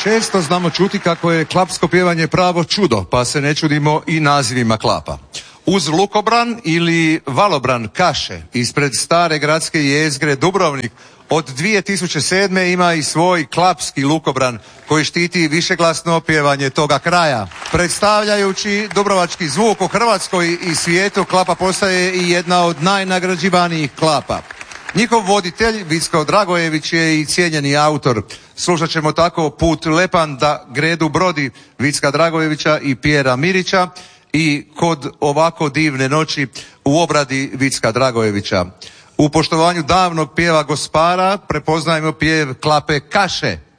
Često znamo čuti kako je klapsko pjevanje pravo čudo, pa se ne čudimo i nazivima klapa. Uz lukobran ili valobran Kaše ispred stare gradske jezgre Dubrovnik od 2007. ima i svoj klapski lukobran koji štiti višeglasno pjevanje toga kraja. Predstavljajući dubrovački zvuk u Hrvatskoj i svijetu, klapa postaje i jedna od najnagrađivanijih klapa. Njihov voditelj, Vicko Dragojević, je i cijenjeni autor. Slušat ćemo tako Put lepan da gredu brodi Vicka Dragojevića i Pjera Mirića i Kod ovako divne noći u obradi Vicka Dragojevića. U poštovanju davnog pjeva gospara prepoznajemo pjev klape Kaše.